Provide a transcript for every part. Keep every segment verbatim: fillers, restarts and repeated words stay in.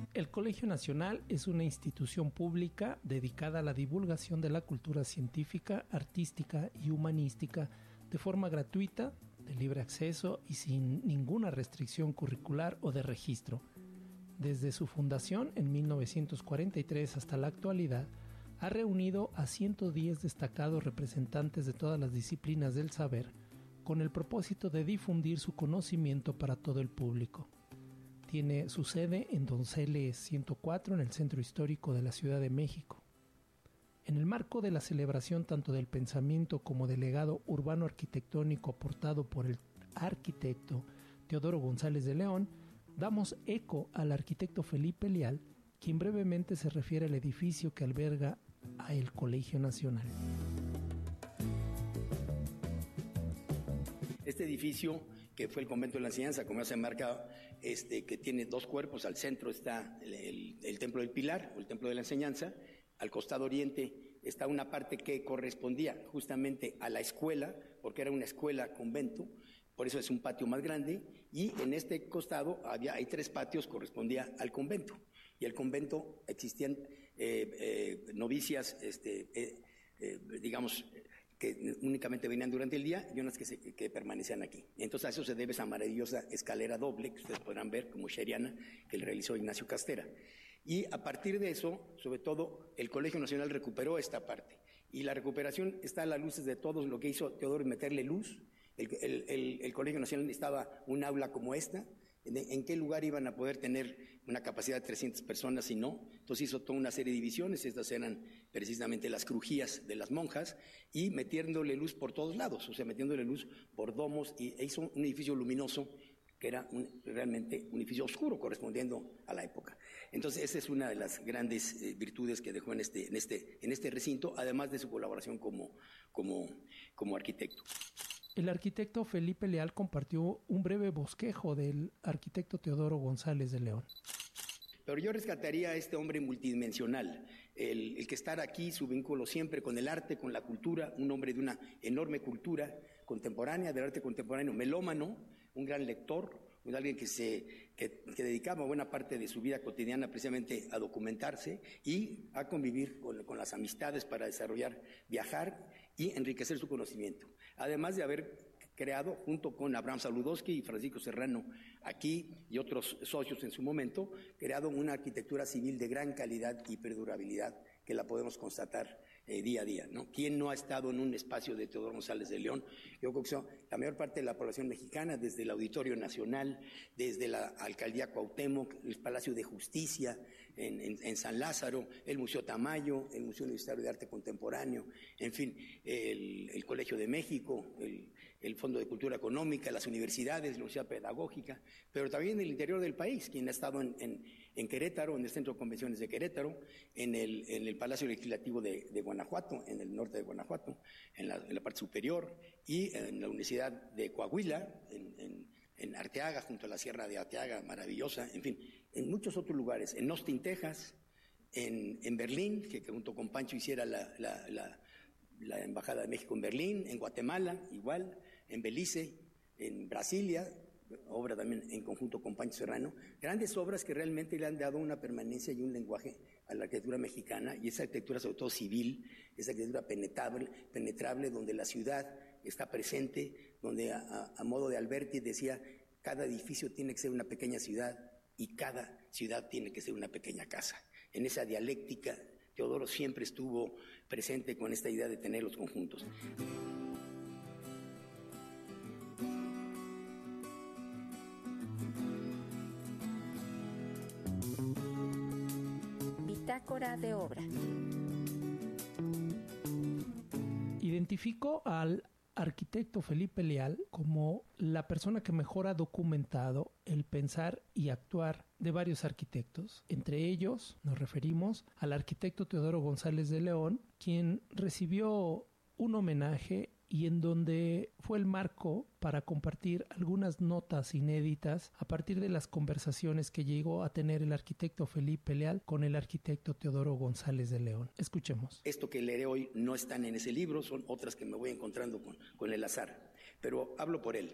El Colegio Nacional es una institución pública dedicada a la divulgación de la cultura científica, artística y humanística de forma gratuita, de libre acceso y sin ninguna restricción curricular o de registro. Desde su fundación en mil novecientos cuarenta y tres hasta la actualidad, ha reunido a ciento diez destacados representantes de todas las disciplinas del saber con el propósito de difundir su conocimiento para todo el público. Tiene su sede en Donceles ciento cuatro en el Centro Histórico de la Ciudad de México. En el marco de la celebración tanto del pensamiento como del legado urbano arquitectónico aportado por el arquitecto Teodoro González de León, damos eco al arquitecto Felipe Leal, quien brevemente se refiere al edificio que alberga a el Colegio Nacional. Este edificio, que fue el Convento de la Enseñanza, como ya se marca, este, que tiene dos cuerpos, al centro está el, el, el Templo del Pilar, o el Templo de la Enseñanza, al costado oriente está una parte que correspondía justamente a la escuela, porque era una escuela convento, por eso es un patio más grande, y en este costado había, hay tres patios, correspondía al convento, y el convento existían eh, eh, novicias, este, eh, eh, digamos, que únicamente venían durante el día y unas que, se, que permanecían aquí. Entonces a eso se debe esa maravillosa escalera doble que ustedes podrán ver como sheriana que le realizó Ignacio Castera. Y a partir de eso, sobre todo, el Colegio Nacional recuperó esta parte. Y la recuperación está a las luces de todos. Lo que hizo Teodoro es meterle luz. El, el, el, el Colegio Nacional necesitaba un aula como esta. ¿En, ¿En qué lugar iban a poder tener una capacidad de trescientas personas si no? Entonces hizo toda una serie de divisiones, estas eran precisamente las crujías de las monjas, y metiéndole luz por todos lados, o sea, metiéndole luz por domos, y e hizo un edificio luminoso que era un, realmente un edificio oscuro correspondiendo a la época. Entonces esa es una de las grandes eh, virtudes que dejó en este, en este, en este recinto, además de su colaboración como, como, como arquitecto. El arquitecto Felipe Leal compartió un breve bosquejo del arquitecto Teodoro González de León. Pero yo rescataría a este hombre multidimensional, el, el que estar aquí, su vínculo siempre con el arte, con la cultura, un hombre de una enorme cultura contemporánea, del arte contemporáneo, melómano, un gran lector, un alguien que se que, que dedicaba buena parte de su vida cotidiana precisamente a documentarse y a convivir con, con las amistades para desarrollar, viajar y enriquecer su conocimiento. Además de haber creado, junto con Abraham Saludowski y Francisco Serrano, aquí y otros socios en su momento, creado una arquitectura civil de gran calidad y perdurabilidad que la podemos constatar eh, día a día, ¿no? ¿Quién no ha estado en un espacio de Teodoro González de León? Yo creo que son la mayor parte de la población mexicana, desde el Auditorio Nacional, desde la Alcaldía Cuauhtémoc, el Palacio de Justicia en, en, en San Lázaro, el Museo Tamayo, el Museo Universitario de Arte Contemporáneo, en fin, el, el Colegio de México, el, el Fondo de Cultura Económica, las universidades, la Universidad Pedagógica, pero también en el interior del país, quien ha estado en, en, en Querétaro, en el Centro de Convenciones de Querétaro, en el, en el Palacio Legislativo de, de Guanajuato, en el norte de Guanajuato, en la, en la parte superior, y en la Universidad de Coahuila, en, en, en Arteaga, junto a la Sierra de Arteaga, maravillosa, en fin, en muchos otros lugares, en Austin, Texas, en, en Berlín, que, que junto con Pancho hiciera la, la, la, la Embajada de México en Berlín, en Guatemala, igual, en Belice, en Brasilia, obra también en conjunto con Pancho Serrano, grandes obras que realmente le han dado una permanencia y un lenguaje a la arquitectura mexicana, y esa arquitectura sobre todo civil, esa arquitectura penetrable, penetrable donde la ciudad está presente, donde a, a, a modo de Alberti decía, cada edificio tiene que ser una pequeña ciudad y cada ciudad tiene que ser una pequeña casa. En esa dialéctica, Teodoro siempre estuvo presente con esta idea de tener los conjuntos. Bitácora de obra. Identificó al arquitecto Felipe Leal como la persona que mejor ha documentado el pensar y actuar de varios arquitectos. Entre ellos nos referimos al arquitecto Teodoro González de León, quien recibió un homenaje y en donde fue el marco para compartir algunas notas inéditas a partir de las conversaciones que llegó a tener el arquitecto Felipe Leal con el arquitecto Teodoro González de León. Escuchemos. Esto que leeré hoy no están en ese libro, son otras que me voy encontrando con, con el azar, pero hablo por él.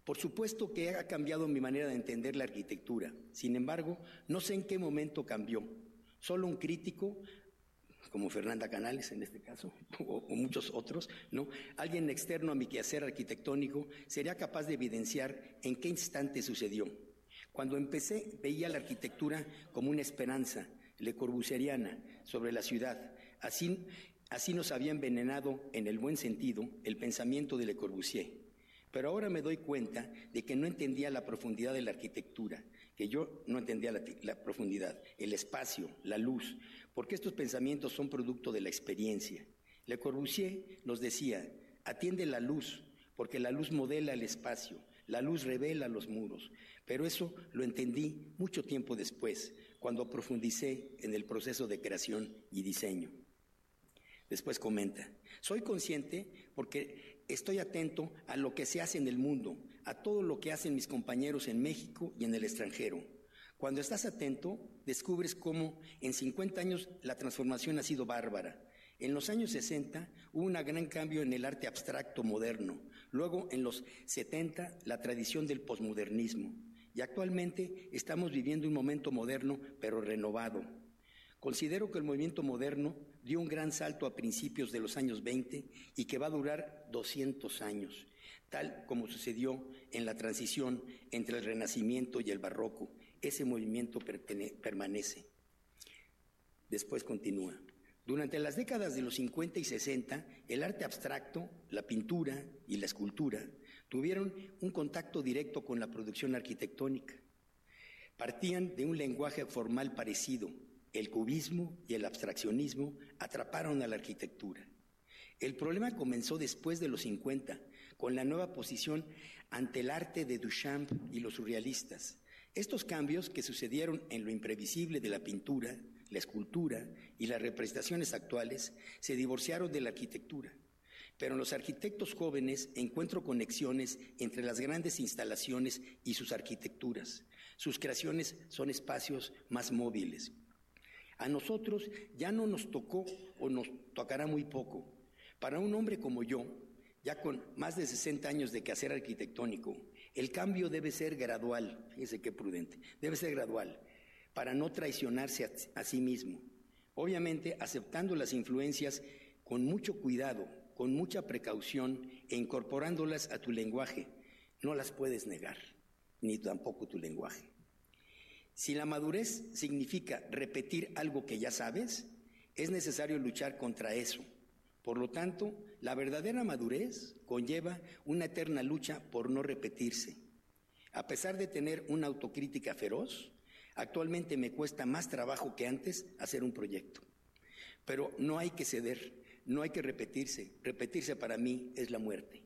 Por supuesto que ha cambiado mi manera de entender la arquitectura. Sin embargo, no sé en qué momento cambió. Solo un crítico, como Fernanda Canales en este caso, o, o muchos otros, ¿no? Alguien externo a mi quehacer arquitectónico sería capaz de evidenciar en qué instante sucedió. Cuando empecé, veía la arquitectura como una esperanza le corbusieriana sobre la ciudad. Así, así nos había envenenado, en el buen sentido, el pensamiento de Le Corbusier. Pero ahora me doy cuenta de que no entendía la profundidad de la arquitectura, que yo no entendía la, la profundidad, el espacio, la luz, porque estos pensamientos son producto de la experiencia. Le Corbusier nos decía, atiende la luz, porque la luz modela el espacio, la luz revela los muros. Pero eso lo entendí mucho tiempo después, cuando profundicé en el proceso de creación y diseño. Después comenta, soy consciente porque estoy atento a lo que se hace en el mundo, a todo lo que hacen mis compañeros en México y en el extranjero. Cuando estás atento, descubres cómo en cincuenta años la transformación ha sido bárbara. En los años sesenta hubo un gran cambio en el arte abstracto moderno. Luego, en los setenta, la tradición del posmodernismo. Y actualmente estamos viviendo un momento moderno, pero renovado. Considero que el movimiento moderno dio un gran salto a principios de los años veinte y que va a durar doscientos años, tal como sucedió en la transición entre el Renacimiento y el Barroco. Ese movimiento permanece. Después continúa. Durante las décadas de los cincuenta y sesenta, el arte abstracto, la pintura y la escultura tuvieron un contacto directo con la producción arquitectónica. Partían de un lenguaje formal parecido. El cubismo y el abstraccionismo atraparon a la arquitectura. El problema comenzó después de los cincuenta, con la nueva posición ante el arte de Duchamp y los surrealistas. Estos cambios que sucedieron en lo imprevisible de la pintura, la escultura y las representaciones actuales se divorciaron de la arquitectura. Pero en los arquitectos jóvenes encuentro conexiones entre las grandes instalaciones y sus arquitecturas. Sus creaciones son espacios más móviles. A nosotros ya no nos tocó o nos tocará muy poco. Para un hombre como yo, ya con más de sesenta años de quehacer arquitectónico, el cambio debe ser gradual, fíjese qué prudente, debe ser gradual, para no traicionarse a, a sí mismo. Obviamente, aceptando las influencias con mucho cuidado, con mucha precaución e incorporándolas a tu lenguaje. No las puedes negar, ni tampoco tu lenguaje. Si la madurez significa repetir algo que ya sabes, es necesario luchar contra eso. Por lo tanto, la verdadera madurez conlleva una eterna lucha por no repetirse. A pesar de tener una autocrítica feroz, actualmente me cuesta más trabajo que antes hacer un proyecto. Pero no hay que ceder, no hay que repetirse. Repetirse para mí es la muerte.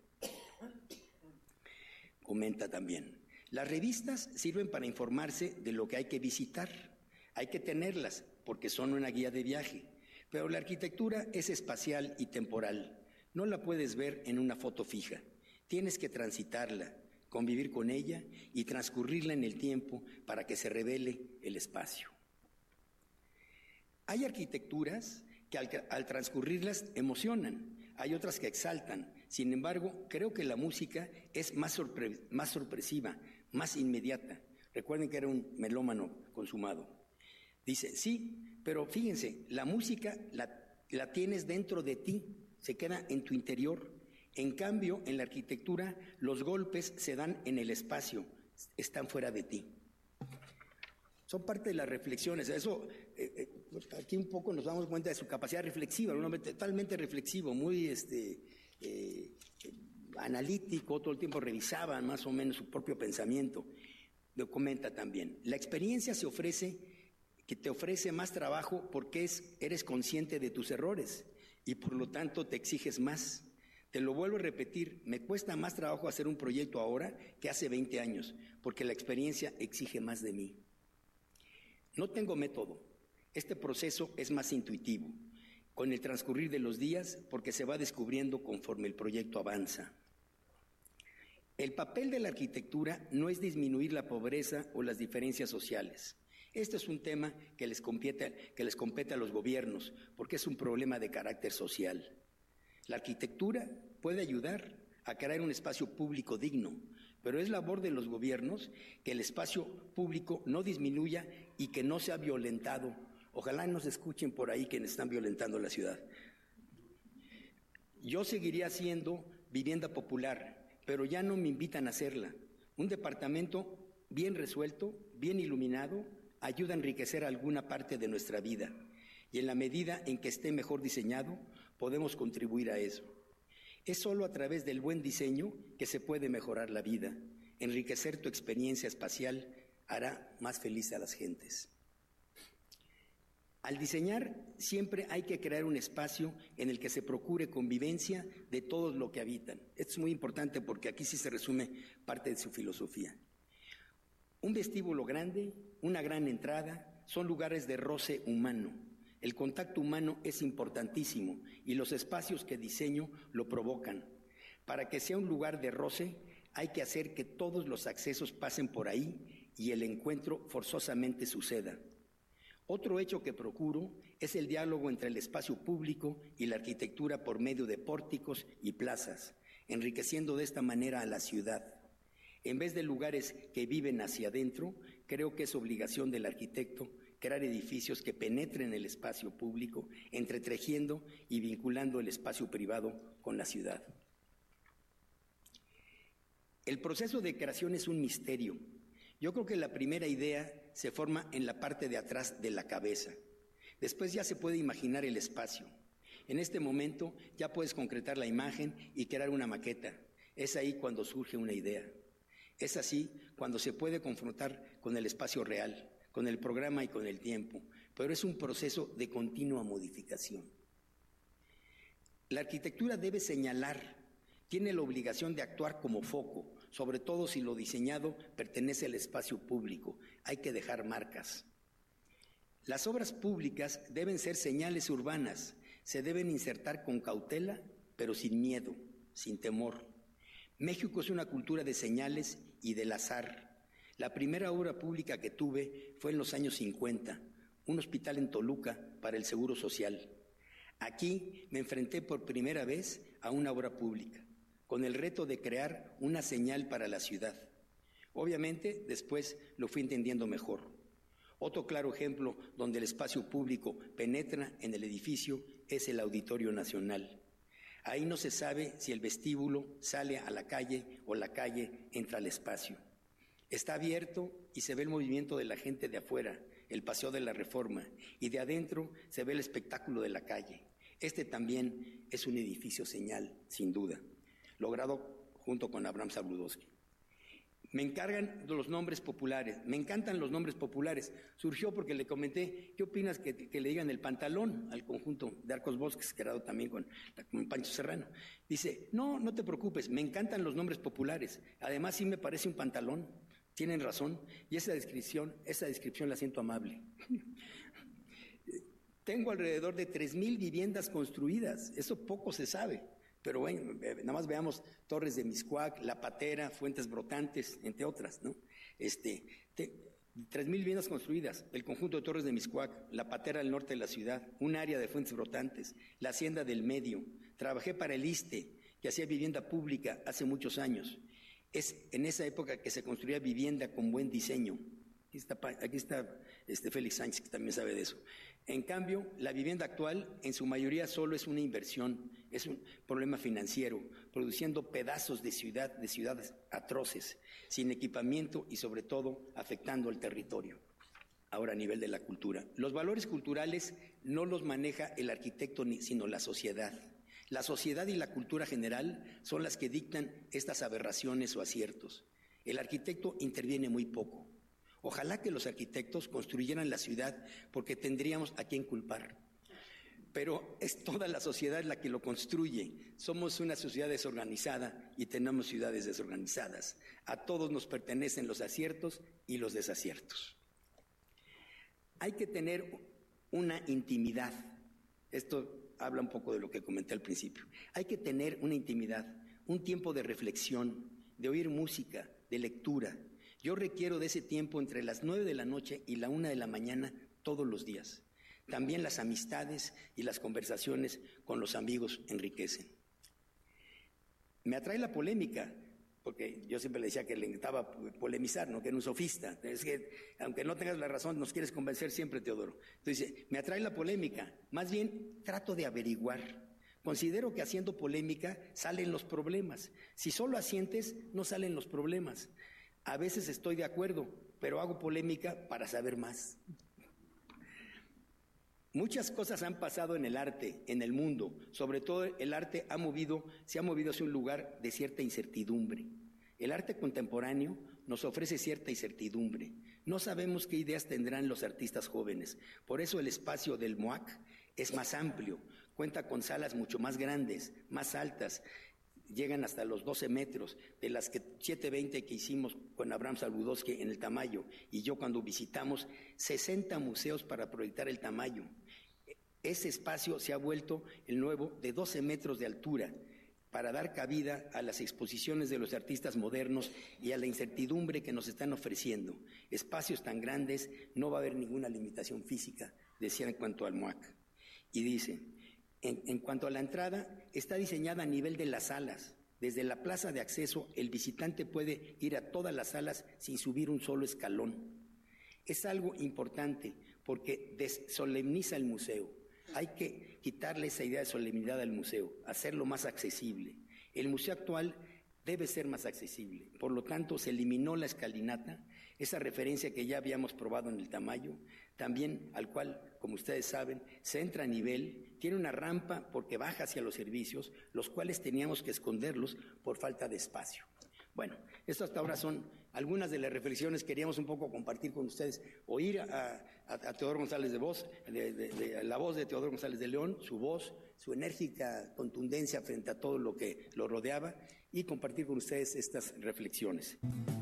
Comenta también. Las revistas sirven para informarse de lo que hay que visitar. Hay que tenerlas porque son una guía de viaje. Pero la arquitectura es espacial y temporal. No la puedes ver en una foto fija. Tienes que transitarla, convivir con ella y transcurrirla en el tiempo para que se revele el espacio. Hay arquitecturas que al, al transcurrirlas emocionan. Hay otras que exaltan. Sin embargo, creo que la música es más, sorpre- más sorpresiva, más inmediata. Recuerden que era un melómano consumado. Dice, sí, pero fíjense, la música la, la tienes dentro de ti, se queda en tu interior. En cambio, en la arquitectura, los golpes se dan en el espacio, están fuera de ti. Son parte de las reflexiones. Eso, eh, eh, aquí un poco nos damos cuenta de su capacidad reflexiva, un hombre totalmente reflexivo, muy este, eh, analítico, todo el tiempo revisaba más o menos su propio pensamiento. Lo comenta también. La experiencia se ofrece, que te ofrece más trabajo porque es, eres consciente de tus errores y por lo tanto te exiges más. Te lo vuelvo a repetir, me cuesta más trabajo hacer un proyecto ahora que hace veinte años, porque la experiencia exige más de mí. No tengo método. Este proceso es más intuitivo, con el transcurrir de los días, porque se va descubriendo conforme el proyecto avanza. El papel de la arquitectura no es disminuir la pobreza o las diferencias sociales. Este es un tema que les compete, que les compete a los gobiernos, porque es un problema de carácter social. La arquitectura puede ayudar a crear un espacio público digno, pero es labor de los gobiernos que el espacio público no disminuya y que no sea violentado. Ojalá nos escuchen por ahí quienes están violentando la ciudad. Yo seguiría haciendo vivienda popular, pero ya no me invitan a hacerla. Un departamento bien resuelto, bien iluminado, ayuda a enriquecer alguna parte de nuestra vida. Y en la medida en que esté mejor diseñado, podemos contribuir a eso. Es solo a través del buen diseño que se puede mejorar la vida. Enriquecer tu experiencia espacial hará más feliz a las gentes. Al diseñar, siempre hay que crear un espacio en el que se procure convivencia de todos los que habitan. Esto es muy importante porque aquí sí se resume parte de su filosofía. Un vestíbulo grande, una gran entrada, son lugares de roce humano. El contacto humano es importantísimo y los espacios que diseño lo provocan. Para que sea un lugar de roce, hay que hacer que todos los accesos pasen por ahí y el encuentro forzosamente suceda. Otro hecho que procuro es el diálogo entre el espacio público y la arquitectura por medio de pórticos y plazas, enriqueciendo de esta manera a la ciudad. En vez de lugares que viven hacia adentro, creo que es obligación del arquitecto crear edificios que penetren el espacio público, entretejiendo y vinculando el espacio privado con la ciudad. El proceso de creación es un misterio. Yo creo que la primera idea se forma en la parte de atrás de la cabeza. Después ya se puede imaginar el espacio. En este momento ya puedes concretar la imagen y crear una maqueta. Es ahí cuando surge una idea. Es así cuando se puede confrontar con el espacio real, con el programa y con el tiempo, pero es un proceso de continua modificación. La arquitectura debe señalar, tiene la obligación de actuar como foco, sobre todo si lo diseñado pertenece al espacio público. Hay que dejar marcas. Las obras públicas deben ser señales urbanas, se deben insertar con cautela, pero sin miedo, sin temor. México es una cultura de señales y del azar. La primera obra pública que tuve fue en los años cincuenta, un hospital en Toluca para el Seguro Social. Aquí me enfrenté por primera vez a una obra pública, con el reto de crear una señal para la ciudad. Obviamente, después lo fui entendiendo mejor. Otro claro ejemplo donde el espacio público penetra en el edificio es el Auditorio Nacional. Ahí no se sabe si el vestíbulo sale a la calle o la calle entra al espacio. Está abierto y se ve el movimiento de la gente de afuera, el Paseo de la Reforma, y de adentro se ve el espectáculo de la calle. Este también es un edificio señal, sin duda, logrado junto con Abraham Sabludowski. Me encargan de los nombres populares, me encantan los nombres populares. Surgió porque le comenté, ¿qué opinas que, que le digan el pantalón al conjunto de Arcos Bosques, creado también con, con Pancho Serrano? Dice, no, no te preocupes, me encantan los nombres populares. Además, sí me parece un pantalón. Tienen razón, y esa descripción, esa descripción la siento amable. Tengo alrededor de tres mil viviendas construidas, eso poco se sabe. Pero bueno, nada más veamos Torres de Mixcoac, La Patera, Fuentes Brotantes, entre otras, ¿no? Este, tres mil viviendas construidas, el conjunto de Torres de Mixcoac, La Patera al norte de la ciudad, un área de Fuentes Brotantes, la Hacienda del Medio. Trabajé para el ISSSTE, que hacía vivienda pública hace muchos años. Es en esa época que se construía vivienda con buen diseño. Aquí está, aquí está este Félix Sánchez, que también sabe de eso. En cambio, la vivienda actual, en su mayoría, solo es una inversión, es un problema financiero, produciendo pedazos de ciudad, de ciudades atroces, sin equipamiento y, sobre todo, afectando al territorio. Ahora, a nivel de la cultura. Los valores culturales no los maneja el arquitecto, sino la sociedad. La sociedad y la cultura general son las que dictan estas aberraciones o aciertos. El arquitecto interviene muy poco. Ojalá que los arquitectos construyeran la ciudad porque tendríamos a quién culpar. Pero es toda la sociedad la que lo construye. Somos una sociedad desorganizada y tenemos ciudades desorganizadas. A todos nos pertenecen los aciertos y los desaciertos. Hay que tener una intimidad. Esto habla un poco de lo que comenté al principio. Hay que tener una intimidad, un tiempo de reflexión, de oír música, de lectura. Yo requiero de ese tiempo entre las nueve de la noche y la una de la mañana todos los días. También las amistades y las conversaciones con los amigos enriquecen. Me atrae la polémica, porque yo siempre le decía que le encantaba polemizar, ¿no? Que era un sofista. Es que, aunque no tengas la razón, nos quieres convencer siempre, Teodoro. Entonces, me atrae la polémica. Más bien, trato de averiguar. Considero que haciendo polémica salen los problemas. Si solo asientes, no salen los problemas. A veces estoy de acuerdo, pero hago polémica para saber más. Muchas cosas han pasado en el arte, en el mundo. Sobre todo el arte ha movido, se ha movido hacia un lugar de cierta incertidumbre. El arte contemporáneo nos ofrece cierta incertidumbre. No sabemos qué ideas tendrán los artistas jóvenes. Por eso el espacio del M O A C es más amplio, cuenta con salas mucho más grandes, más altas, llegan hasta los doce metros, de las que siete veinte que hicimos con Abraham Saludowski en el Tamayo, y yo cuando visitamos sesenta museos para proyectar el Tamayo. Ese espacio se ha vuelto el nuevo de doce metros de altura, para dar cabida a las exposiciones de los artistas modernos y a la incertidumbre que nos están ofreciendo. Espacios tan grandes, no va a haber ninguna limitación física, decía en cuanto al M O A C. Y dice, en, en cuanto a la entrada, está diseñada a nivel de las salas. Desde la plaza de acceso, el visitante puede ir a todas las salas sin subir un solo escalón. Es algo importante porque desolemniza el museo. Hay que quitarle esa idea de solemnidad al museo, hacerlo más accesible. El museo actual debe ser más accesible. Por lo tanto, se eliminó la escalinata, esa referencia que ya habíamos probado en el Tamayo, también al cual, como ustedes saben, se entra a nivel, tiene una rampa porque baja hacia los servicios, los cuales teníamos que esconderlos por falta de espacio. Bueno, esto hasta ahora son algunas de las reflexiones que queríamos un poco compartir con ustedes, oír a, a, a Teodoro González de Voz, de, de, de, la voz de Teodoro González de León, su voz, su enérgica contundencia frente a todo lo que lo rodeaba, y compartir con ustedes estas reflexiones.